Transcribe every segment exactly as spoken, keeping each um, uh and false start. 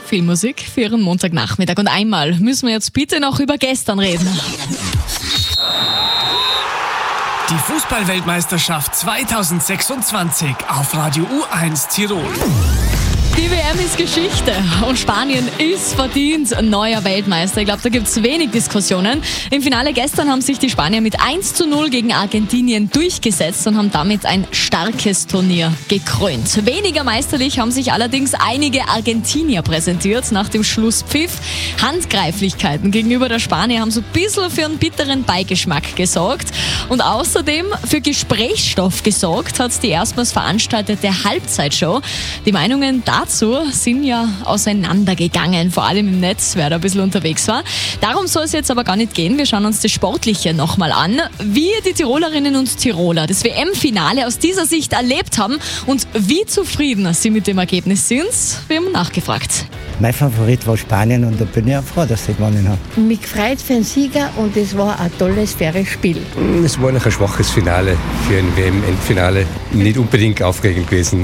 Viel Musik für Ihren Montagnachmittag. Und einmal müssen wir jetzt bitte noch über gestern reden. Die Fußball-Weltmeisterschaft zweitausendsechsundzwanzig auf Radio U eins Tirol. Die W M ist Geschichte und Spanien ist verdient neuer Weltmeister. Ich glaube, da gibt es wenig Diskussionen. Im Finale gestern haben sich die Spanier mit eins zu null gegen Argentinien durchgesetzt und haben damit ein starkes Turnier gekrönt. Weniger meisterlich haben sich allerdings einige Argentinier präsentiert nach dem Schlusspfiff. Handgreiflichkeiten gegenüber der Spanier haben so ein bisschen für einen bitteren Beigeschmack gesorgt. Und außerdem für Gesprächsstoff gesorgt hat die erstmals veranstaltete Halbzeitshow. Die Meinungen dazu sind ja auseinandergegangen, vor allem im Netz, wer da ein bisschen unterwegs war. Darum soll es jetzt aber gar nicht gehen. Wir schauen uns das Sportliche nochmal an. Wie die Tirolerinnen und Tiroler das W M-Finale aus dieser Sicht erlebt haben und wie zufrieden sie mit dem Ergebnis sind, wir haben nachgefragt. Mein Favorit war Spanien und da bin ich auch froh, dass sie gewonnen haben. Mich gefreut für den Sieger und es war ein tolles, faires Spiel. Es war noch ein schwaches Finale für ein W M-Endfinale. Nicht unbedingt aufregend gewesen.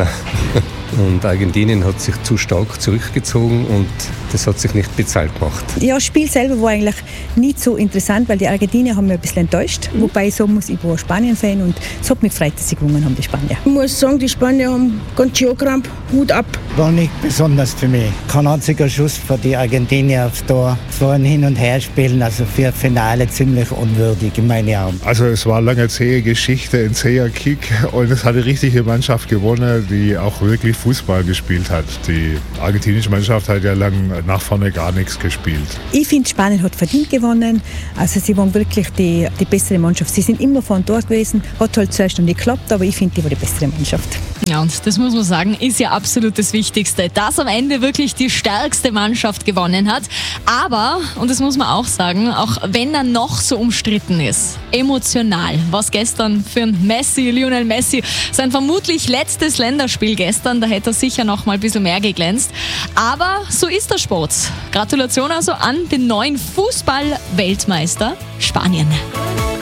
Und Argentinien hat sich zu stark zurückgezogen und das hat sich nicht bezahlt gemacht. Ja, das Spiel selber war eigentlich nicht so interessant, weil die Argentinier haben mich ein bisschen enttäuscht. Mhm. Wobei ich sagen muss, ich war Spanien-Fan und es hat mich gefreut, dass sie gewonnen haben, die Spanier. Ich muss sagen, die Spanier haben ganz schön Krampf, Hut ab. War nicht besonders für mich. Kein einziger Schuss für die Argentinier aufs Tor. Es war ein Hin- und Herspielen, also für ein Finale ziemlich unwürdig in meinen Augen. Also es war eine lange zähe Geschichte, ein zäher Kick und es hat eine richtige Mannschaft gewonnen, die auch wirklich Fußball gespielt hat. Die argentinische Mannschaft hat ja lang nach vorne gar nichts gespielt. Ich finde, Spanien hat verdient gewonnen. Also sie waren wirklich die, die bessere Mannschaft. Sie sind immer vorne dort gewesen, hat halt zuerst noch nicht geklappt, aber ich finde, die war die bessere Mannschaft. Ja, und das muss man sagen, ist ja absolut das Wichtigste, dass am Ende wirklich die stärkste Mannschaft gewonnen hat. Aber, und das muss man auch sagen, auch wenn er noch so umstritten ist, emotional, was gestern für ein Messi, Lionel Messi, sein vermutlich letztes Länderspiel gestern, da hätte er sicher noch mal ein bisschen mehr geglänzt. Aber so ist der Sport. Gratulation also an den neuen Fußball-Weltmeister Spanien.